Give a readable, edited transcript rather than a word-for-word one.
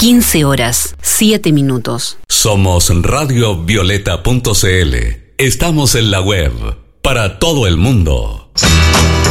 15 horas, 7 minutos. Somos radiovioleta.cl. Estamos en la web para todo el mundo.